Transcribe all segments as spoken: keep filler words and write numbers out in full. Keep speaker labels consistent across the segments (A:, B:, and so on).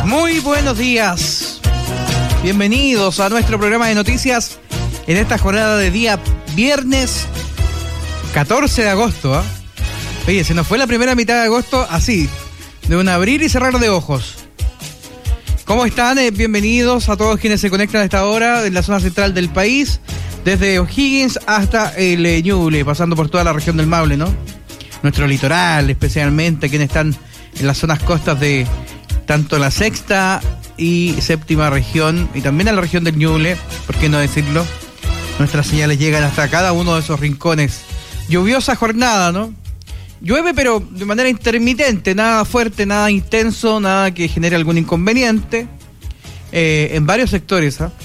A: Muy buenos días. Bienvenidos a nuestro programa de noticias en esta jornada de día viernes catorce de agosto. ¿eh? Oye, se nos fue la primera mitad de agosto así, de un abrir y cerrar de ojos. ¿Cómo están? Eh, bienvenidos a todos quienes se conectan a esta hora en la zona central del país, desde O'Higgins hasta el eh, Ñuble, pasando por toda la región del Maule, ¿no? Nuestro litoral, especialmente quienes están en las zonas costas de tanto la sexta y séptima región, y también a la región del Ñuble, ¿por qué no decirlo? Nuestras señales llegan hasta cada uno de esos rincones. Lluviosa jornada, ¿no? Llueve, pero de manera intermitente, nada fuerte, nada intenso, nada que genere algún inconveniente, eh, en varios sectores. ¿eh?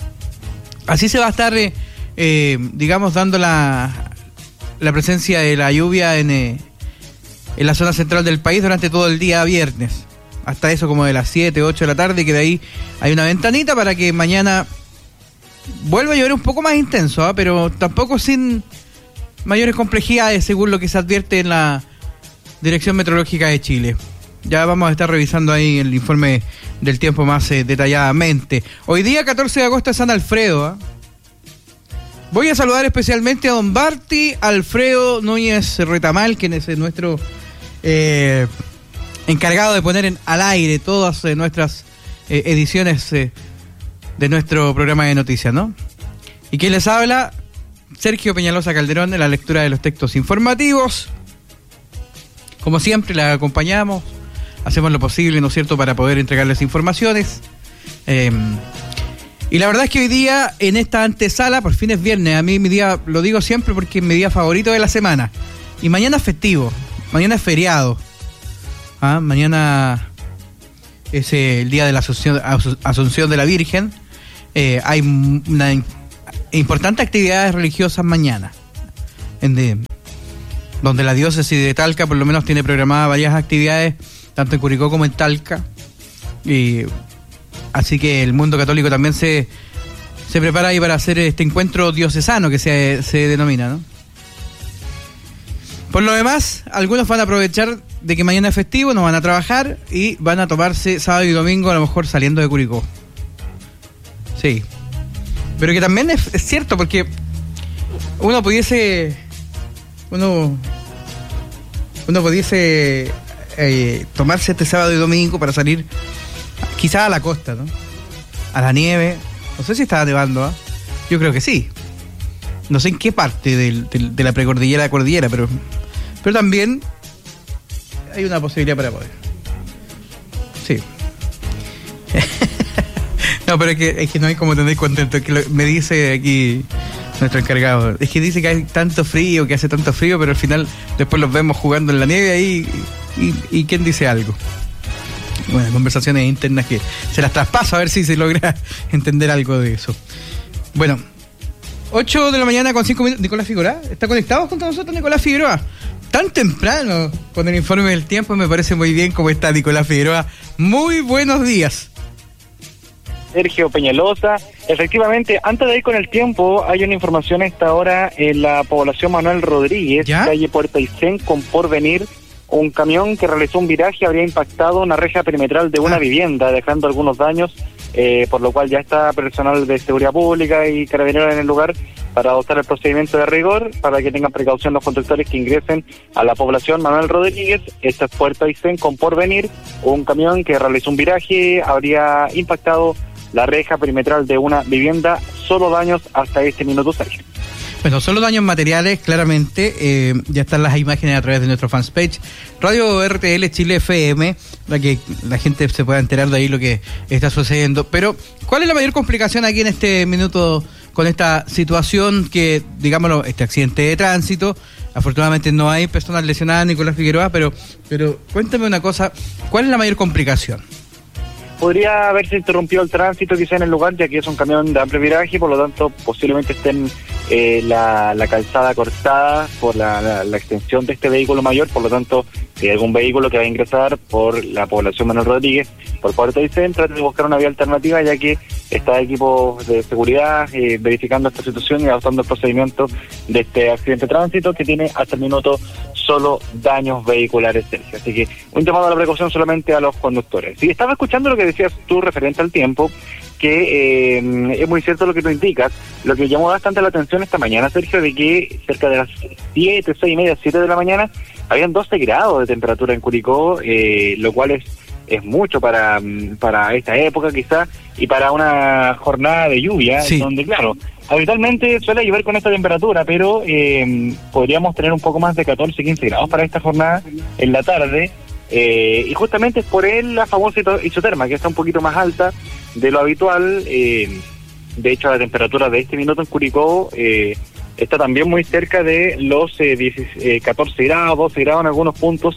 A: Así se va a estar, eh, eh, digamos, dando la, la presencia de la lluvia en, eh, en la zona central del país durante todo el día viernes. Hasta eso como de las siete, ocho de la tarde, que de ahí hay una ventanita para que mañana vuelva a llover un poco más intenso, ¿eh? Pero tampoco sin mayores complejidades según lo que se advierte en la Dirección Meteorológica de Chile. Ya vamos a estar revisando ahí el informe del tiempo más eh, detalladamente. Hoy día catorce de agosto es San Alfredo. ¿eh? Voy a saludar especialmente a don Barty Alfredo Núñez Retamal, quien es nuestro eh, encargado de poner en, al aire todas eh, nuestras eh, ediciones eh, de nuestro programa de noticias, ¿no? Y quien les habla, Sergio Peñalosa Calderón, en la lectura de los textos informativos. Como siempre, la acompañamos, hacemos lo posible, ¿no es cierto?, para poder entregarles informaciones. Eh, y la verdad es que hoy día, en esta antesala, por fin es viernes. A mí mi día, lo digo siempre porque es mi día favorito de la semana. Y mañana es festivo, mañana es feriado. ¿Ah? Mañana es eh, el día de la Asunción, Asunción de la Virgen. Eh, hay una importantes actividades religiosas mañana, en de, donde la diócesis de Talca por lo menos tiene programadas varias actividades, tanto en Curicó como en Talca, y así que el mundo católico también se, se prepara ahí para hacer este encuentro diocesano que se, se denomina, ¿no? Por lo demás, algunos van a aprovechar de que mañana es festivo, no van a trabajar y van a tomarse sábado y domingo a lo mejor saliendo de Curicó. Sí. Pero que también es, es cierto, porque uno pudiese uno uno pudiese eh, tomarse este sábado y domingo para salir quizás a la costa, ¿no? A la nieve. No sé si estaba nevando, ¿eh? Yo creo que sí. No sé en qué parte del, del, de la precordillera de la cordillera, pero pero también hay una posibilidad para poder. Sí. No, pero es que, es que no hay como tener contento. Que lo, me dice aquí nuestro encargado, es que dice que hay tanto frío, que hace tanto frío, pero al final después los vemos jugando en la nieve ahí y, y, y ¿quién dice algo? Bueno, conversaciones internas que se las traspaso a ver si se logra entender algo de eso. Bueno, ocho de la mañana con cinco minutos. Nicolás Figueroa, ¿está conectado junto a nosotros Nicolás Figueroa? Tan temprano con el informe del tiempo, me parece muy bien cómo está Nicolás Figueroa. Muy buenos días.
B: Sergio Peñalosa, efectivamente, antes de ir con el tiempo, hay una información a esta hora en la población Manuel Rodríguez, ¿ya? Calle Puerto Aysén, con Porvenir. Un camión que realizó un viraje habría impactado una reja perimetral de una ah. vivienda, dejando algunos daños, eh, por lo cual ya está personal de seguridad pública y carabineros en el lugar para adoptar el procedimiento de rigor, para que tengan precaución los conductores que ingresen a la población Manuel Rodríguez. Esta es Puerto Aysén con Porvenir. Un camión que realizó un viraje habría impactado la reja perimetral de una vivienda. Solo daños hasta este minuto, Sergio.
A: Bueno, solo daños materiales, claramente. Eh, ya están las imágenes a través de nuestro fanpage Radio R T L Chile F M, para que la gente se pueda enterar de ahí lo que está sucediendo. Pero, ¿cuál es la mayor complicación aquí en este minuto con esta situación que, digámoslo, este accidente de tránsito? Afortunadamente no hay personas lesionadas, Nicolás Figueroa, pero, pero cuéntame una cosa, ¿cuál es la mayor complicación?
B: Podría haberse interrumpido el tránsito quizá en el lugar, ya que es un camión de amplio viraje, por lo tanto posiblemente estén eh, la, la calzada cortada por la, la, la extensión de este vehículo mayor. Por lo tanto, si hay algún vehículo que va a ingresar por la población Manuel Rodríguez, por Puerto Aysén, trate de buscar una vía alternativa, ya que está equipo de seguridad eh, verificando esta situación y adoptando el procedimiento de este accidente de tránsito, que tiene hasta el minuto solo daños vehiculares, Sergio. Así que un llamado a la precaución solamente a los conductores. Y estaba escuchando lo que decías tú referente al tiempo, que eh, es muy cierto lo que tú indicas. Lo que llamó bastante la atención esta mañana, Sergio, de que cerca de las siete, seis y media, siete de la mañana, habían doce grados de temperatura en Curicó, eh, lo cual es es mucho para, para esta época quizás, y para una jornada de lluvia, sí. Donde claro, habitualmente suele llover con esta temperatura, pero eh, podríamos tener un poco más de catorce, quince grados para esta jornada en la tarde, eh, y justamente es por él la famosa isoterma, que está un poquito más alta de lo habitual. Eh, de hecho, la temperatura de este minuto en Curicó eh, está también muy cerca de los eh, diez, eh, catorce grados, doce grados en algunos puntos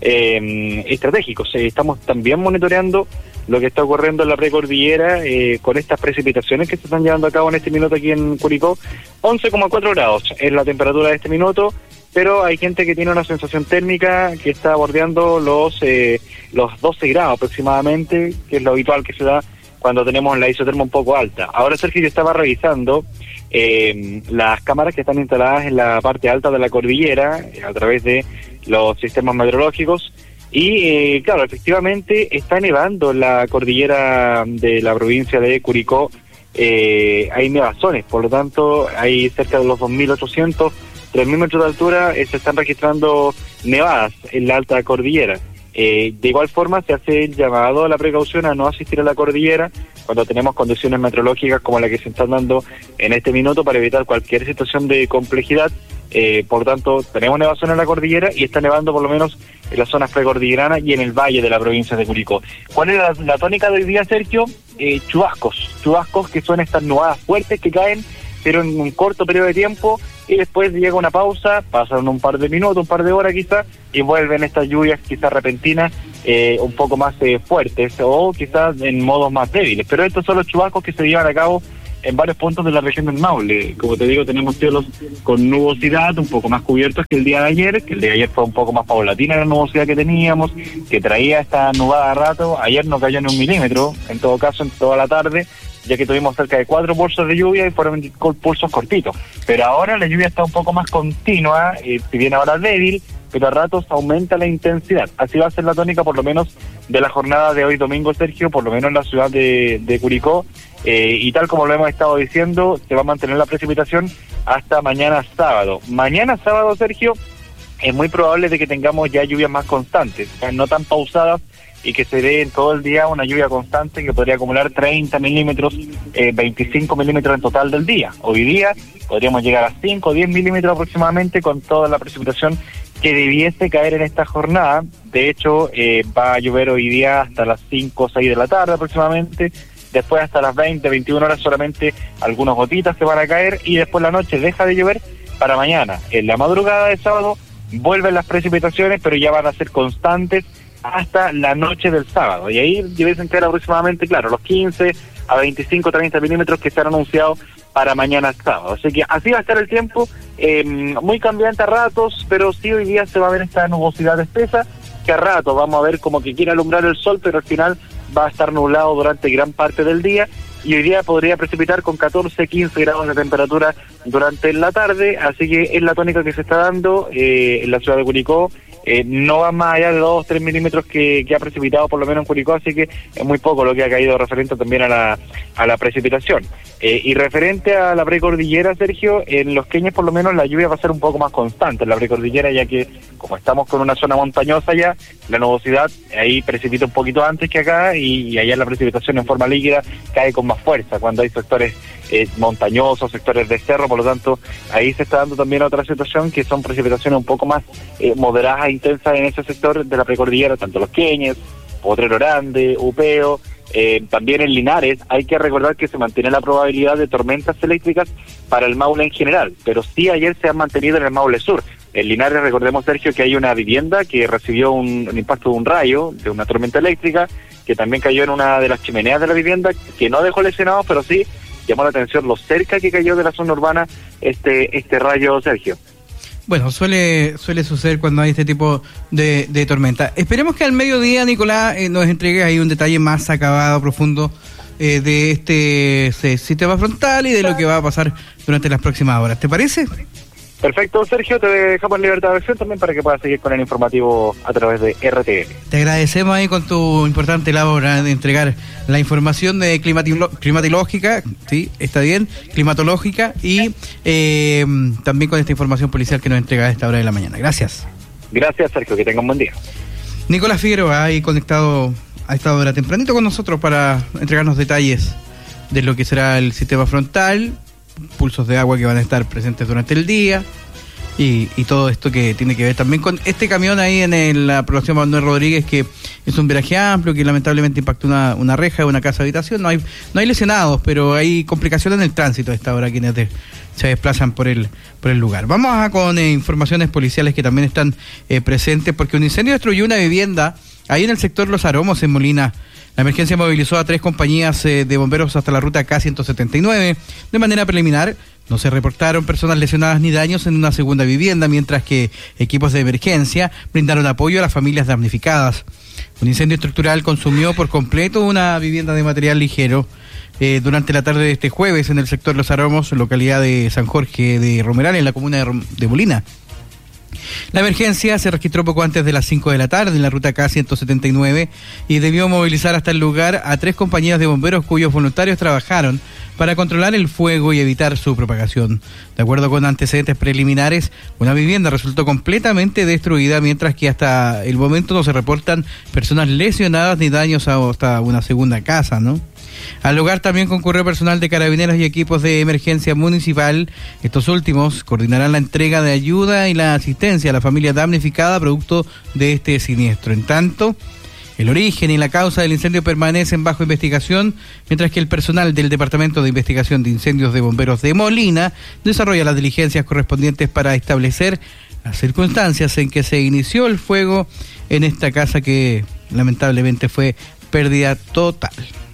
B: Eh, estratégicos. Eh, estamos también monitoreando lo que está ocurriendo en la precordillera eh, con estas precipitaciones que se están llevando a cabo en este minuto aquí en Curicó. once coma cuatro grados es la temperatura de este minuto, pero hay gente que tiene una sensación térmica que está bordeando los eh, los doce grados aproximadamente, que es lo habitual que se da cuando tenemos la isoterma un poco alta. Ahora, Sergio, yo estaba revisando eh, las cámaras que están instaladas en la parte alta de la cordillera eh, a través de los sistemas meteorológicos y eh, claro, efectivamente está nevando en la cordillera de la provincia de Curicó. Eh, hay nevazones, por lo tanto hay cerca de los dos mil ochocientos, tres mil metros de altura, eh, se están registrando nevadas en la alta cordillera. Eh, de igual forma se hace el llamado a la precaución a no asistir a la cordillera cuando tenemos condiciones meteorológicas como la que se están dando en este minuto, para evitar cualquier situación de complejidad. Eh, por tanto, tenemos nevazón en la cordillera y está nevando por lo menos en las zonas precordilleranas y en el valle de la provincia de Curicó. ¿Cuál es la, la tónica de hoy día, Sergio? Eh, chubascos, chubascos que son estas nevadas fuertes que caen, pero en un corto periodo de tiempo, y después llega una pausa, pasan un par de minutos, un par de horas quizás, y vuelven estas lluvias quizás repentinas, eh, un poco más eh, fuertes, o quizás en modos más débiles. Pero estos son los chubascos que se llevan a cabo en varios puntos de la región del Maule. Como te digo, tenemos cielos con nubosidad un poco más cubiertos que el día de ayer, que el día de ayer fue un poco más paulatina la nubosidad que teníamos, que traía esta nubada a rato. Ayer no cayó ni un milímetro, en todo caso, en toda la tarde, ya que tuvimos cerca de cuatro pulsos de lluvia y fueron pulsos cortitos. Pero ahora la lluvia está un poco más continua, eh, si bien ahora débil, pero a ratos aumenta la intensidad. Así va a ser la tónica, por lo menos, de la jornada de hoy domingo, Sergio, por lo menos en la ciudad de, de Curicó. Eh, y tal como lo hemos estado diciendo, se va a mantener la precipitación hasta mañana sábado. Mañana sábado, Sergio, es muy probable de que tengamos ya lluvias más constantes, o sea, no tan pausadas, y que se dé en todo el día una lluvia constante que podría acumular treinta milímetros, eh, veinticinco milímetros en total del día. Hoy día podríamos llegar a cinco o diez milímetros aproximadamente con toda la precipitación que debiese caer en esta jornada. De hecho, eh, va a llover hoy día hasta las cinco o seis de la tarde aproximadamente, después hasta las veinte, veintiuna horas solamente algunas gotitas se van a caer, y después la noche deja de llover para mañana. En la madrugada de sábado vuelven las precipitaciones, pero ya van a ser constantes hasta la noche del sábado, y ahí debiesen caer aproximadamente, claro, los quince a veinticinco, treinta milímetros que se han anunciado para mañana sábado. Así que así va a estar el tiempo, eh, muy cambiante a ratos, pero sí hoy día se va a ver esta nubosidad espesa, que a ratos vamos a ver como que quiere alumbrar el sol, pero al final va a estar nublado durante gran parte del día, y hoy día podría precipitar con catorce, quince grados de temperatura durante la tarde. Así que es la tónica que se está dando eh, en la ciudad de Curicó. Eh, no va más allá de dos, tres milímetros que, que ha precipitado por lo menos en Curicó, así que es muy poco lo que ha caído referente también a la a la precipitación. Eh, y referente a la precordillera, Sergio, en Los Queñes por lo menos la lluvia va a ser un poco más constante en la precordillera, ya que como estamos con una zona montañosa ya, la nubosidad ahí precipita un poquito antes que acá, y, y allá la precipitación en forma líquida cae con más fuerza cuando hay sectores eh, montañosos, sectores de cerro. Por lo tanto, ahí se está dando también otra situación, que son precipitaciones un poco más eh, moderadas e intensas en ese sector de la precordillera, tanto Los Queñes, Potrero Grande, Upeo, eh, también en Linares. Hay que recordar que se mantiene la probabilidad de tormentas eléctricas para el Maule en general, pero sí ayer se han mantenido en el Maule Sur. En Linares, recordemos, Sergio, que hay una vivienda que recibió un, un impacto de un rayo, de una tormenta eléctrica, que también cayó en una de las chimeneas de la vivienda, que no dejó lesionados, pero sí llamó la atención lo cerca que cayó de la zona urbana este este rayo, Sergio.
A: Bueno, suele suele suceder cuando hay este tipo de, de tormenta. Esperemos que al mediodía, Nicolás, eh, nos entregue ahí un detalle más acabado, profundo, eh, de este, este sistema frontal y de lo que va a pasar durante las próximas horas. ¿Te parece?
B: Perfecto, Sergio, te dejamos en libertad de acción también para que puedas seguir con el informativo a través de R T L.
A: Te agradecemos ahí con tu importante labor de entregar la información de climatilo- climatológica, sí, está bien, climatológica, y eh, también con esta información policial que nos entrega a esta hora de la mañana. Gracias.
B: Gracias, Sergio, que tenga un buen día.
A: Nicolás Figueroa, ahí conectado a esta hora tempranito con nosotros para entregarnos detalles de lo que será el sistema frontal, pulsos de agua que van a estar presentes durante el día y, y todo esto que tiene que ver también con este camión ahí en el, la población Manuel Rodríguez, que es un viraje amplio que lamentablemente impactó una, una reja de una casa de habitación. No hay no hay lesionados, pero hay complicaciones en el tránsito a esta hora quienes de, se desplazan por el por el lugar. Vamos a con eh, informaciones policiales que también están eh, presentes, porque un incendio destruyó una vivienda ahí en el sector Los Aromos, en Molina. La emergencia movilizó a tres compañías eh, de bomberos hasta la ruta K ciento setenta y nueve. De manera preliminar, no se reportaron personas lesionadas ni daños en una segunda vivienda, mientras que equipos de emergencia brindaron apoyo a las familias damnificadas. Un incendio estructural consumió por completo una vivienda de material ligero eh, durante la tarde de este jueves en el sector Los Aromos, localidad de San Jorge de Romeral, en la comuna de, Rom- de Molina. La emergencia se registró poco antes de las cinco de la tarde en la ruta K ciento setenta y nueve y debió movilizar hasta el lugar a tres compañías de bomberos cuyos voluntarios trabajaron para controlar el fuego y evitar su propagación. De acuerdo con antecedentes preliminares, una vivienda resultó completamente destruida, mientras que hasta el momento no se reportan personas lesionadas ni daños hasta una segunda casa, ¿no? Al lugar también concurrió personal de carabineros y equipos de emergencia municipal. Estos últimos coordinarán la entrega de ayuda y la asistencia a la familia damnificada producto de este siniestro. En tanto, el origen y la causa del incendio permanecen bajo investigación, mientras que el personal del Departamento de Investigación de Incendios de Bomberos de Molina desarrolla las diligencias correspondientes para establecer las circunstancias en que se inició el fuego en esta casa, que lamentablemente fue pérdida total.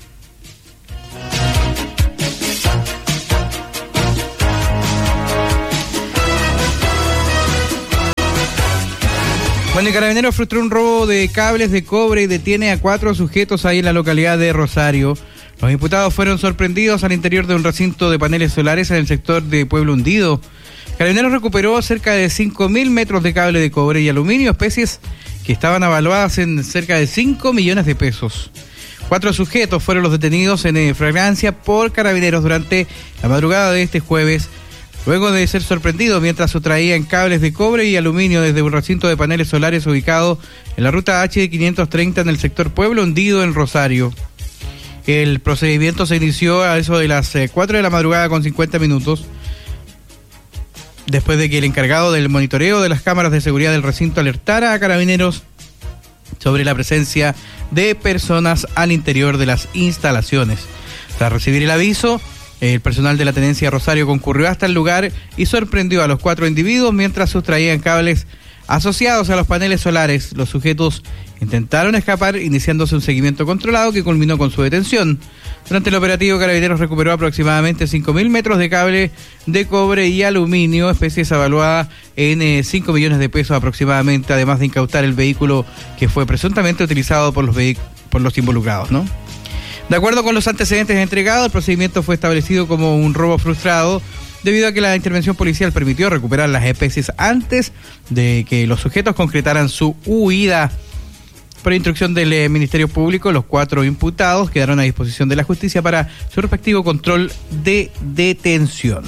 A: Bueno, el Carabinero frustró un robo de cables de cobre y detiene a cuatro sujetos ahí en la localidad de Rosario. Los imputados fueron sorprendidos al interior de un recinto de paneles solares en el sector de Pueblo Hundido. Carabineros recuperó cerca de cinco mil metros de cable de cobre y aluminio, especies que estaban avaluadas en cerca de cinco millones de pesos. Cuatro sujetos fueron los detenidos en flagrancia por Carabineros durante la madrugada de este jueves, luego de ser sorprendido mientras sustraían cables de cobre y aluminio desde un recinto de paneles solares ubicado en la ruta H quinientos treinta en el sector Pueblo Hundido en Rosario. El procedimiento se inició a eso de las cuatro de la madrugada con cincuenta minutos, después de que el encargado del monitoreo de las cámaras de seguridad del recinto alertara a Carabineros sobre la presencia de personas al interior de las instalaciones. Tras recibir el aviso, el personal de la Tenencia Rosario concurrió hasta el lugar y sorprendió a los cuatro individuos mientras sustraían cables asociados a los paneles solares. Los sujetos intentaron escapar, iniciándose un seguimiento controlado que culminó con su detención. Durante el operativo, Carabineros recuperó aproximadamente cinco mil metros de cable de cobre y aluminio, especies evaluadas en eh, cinco millones de pesos aproximadamente, además de incautar el vehículo que fue presuntamente utilizado por los, vehic- por los involucrados, ¿no? De acuerdo con los antecedentes entregados, el procedimiento fue establecido como un robo frustrado debido a que la intervención policial permitió recuperar las especies antes de que los sujetos concretaran su huida. Por instrucción del eh, Ministerio Público, los cuatro imputados quedaron a disposición de la justicia para su respectivo control de detención.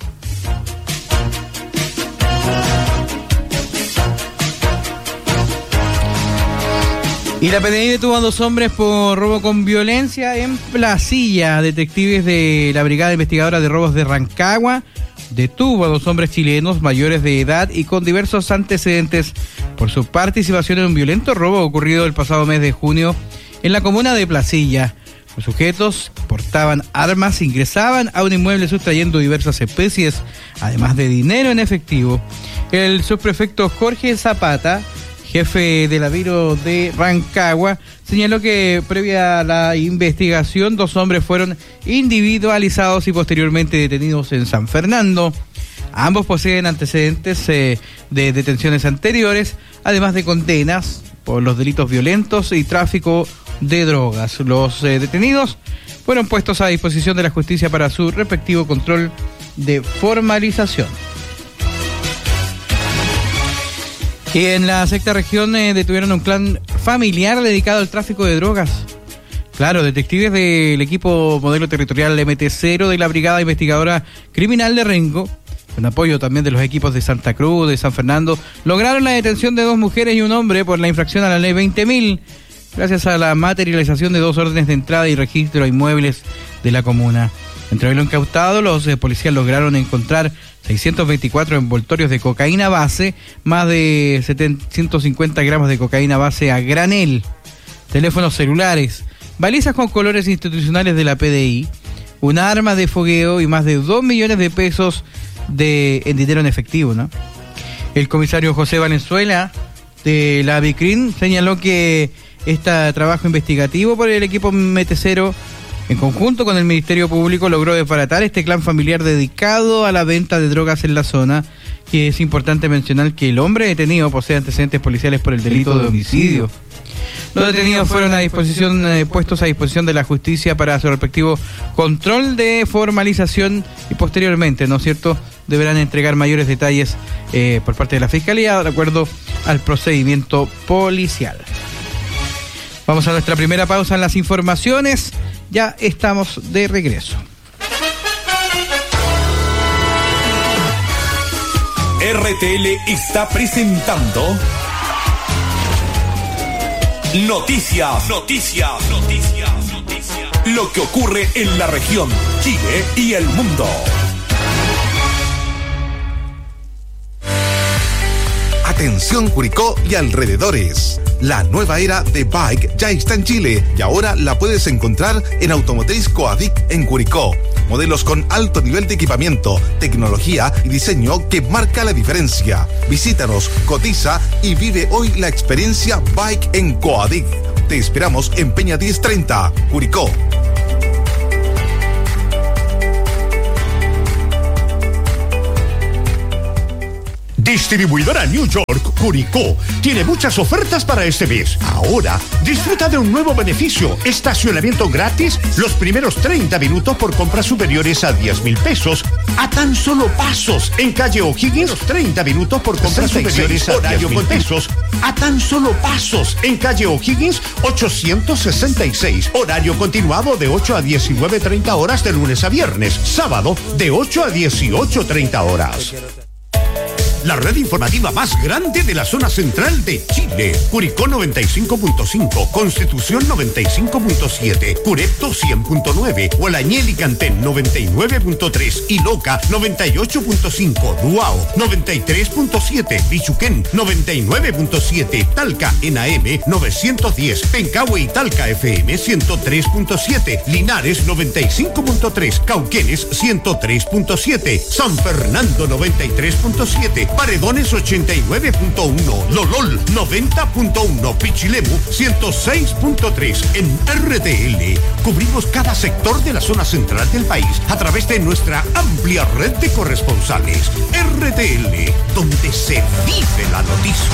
A: Y la P D I detuvo a dos hombres por robo con violencia en Placilla. Detectives de la Brigada Investigadora de Robos de Rancagua detuvo a dos hombres chilenos mayores de edad y con diversos antecedentes por su participación en un violento robo ocurrido el pasado mes de junio en la comuna de Placilla. Los sujetos portaban armas, ingresaban a un inmueble sustrayendo diversas especies, además de dinero en efectivo. El subprefecto Jorge Zapata, jefe del Aviro de Rancagua, señaló que previa a la investigación, dos hombres fueron individualizados y posteriormente detenidos en San Fernando. Ambos poseen antecedentes eh, de detenciones anteriores, además de condenas por los delitos violentos y tráfico de drogas. Los eh, detenidos fueron puestos a disposición de la justicia para su respectivo control de formalización. Y en la sexta región eh, detuvieron un clan familiar dedicado al tráfico de drogas. Claro, detectives del equipo modelo territorial M T cero de la Brigada Investigadora Criminal de Rengo, con apoyo también de los equipos de Santa Cruz, de San Fernando, lograron la detención de dos mujeres y un hombre por la infracción a la ley veinte mil, gracias a la materialización de dos órdenes de entrada y registro a inmuebles de la comuna. Entre lo incautado, los eh, policías lograron encontrar seiscientos veinticuatro envoltorios de cocaína base, más de setecientos cincuenta gramos de cocaína base a granel, teléfonos celulares, balizas con colores institucionales de la P D I, una arma de fogueo y más de dos millones de pesos de, en dinero en efectivo, ¿no? El comisario José Valenzuela de la Bicrin señaló que este trabajo investigativo por el equipo M T cero, en conjunto con el Ministerio Público, logró desbaratar este clan familiar dedicado a la venta de drogas en la zona, que es importante mencionar que el hombre detenido posee antecedentes policiales por el delito de homicidio. Los detenidos fueron a disposición, eh, puestos a disposición de la justicia para su respectivo control de formalización y posteriormente, ¿no es cierto?, deberán entregar mayores detalles eh, por parte de la Fiscalía de acuerdo al procedimiento policial. Vamos a nuestra primera pausa en las informaciones. Ya estamos de regreso.
C: R T L está presentando Noticias, Noticias, Noticias, Noticias. Lo que ocurre en la región, Chile y el mundo.
D: Atención Curicó y alrededores. La nueva era de Bike ya está en Chile y ahora la puedes encontrar en Automotriz Coadic en Curicó. Modelos con alto nivel de equipamiento, tecnología y diseño que marca la diferencia. Visítanos, cotiza y vive hoy la experiencia Bike en Coadic. Te esperamos en Peña diez treinta, Curicó.
E: Distribuidora New York Curicó tiene muchas ofertas para este mes. Ahora, disfruta de un nuevo beneficio: estacionamiento gratis los primeros treinta minutos por compras superiores a diez mil pesos a tan solo pasos en calle O'Higgins. treinta minutos por compras superiores a diez mil pesos a tan solo pasos en calle O'Higgins ochocientos sesenta y seis. Horario continuado de ocho a diecinueve treinta horas de lunes a viernes. Sábado de ocho a dieciocho treinta horas. La red informativa más grande de la zona central de Chile. Curicó noventa y cinco punto cinco, Constitución noventa y cinco punto siete, Curepto cien punto nueve, Hualañel y Cantén noventa y nueve punto tres, Iloca noventa y ocho punto cinco, Duao noventa y tres punto siete, Bichuquén noventa y nueve punto siete, Talca en A M novecientos diez, Pencahue y Talca F M ciento tres punto siete, Linares noventa y cinco punto tres, Cauquenes ciento tres punto siete, San Fernando noventa y tres punto siete, Paredones ochenta y nueve punto uno, Lolol noventa punto uno, Pichilemu ciento seis punto tres. En R T L cubrimos cada sector de la zona central del país a través de nuestra amplia red de corresponsales. R T L, donde se vive la noticia.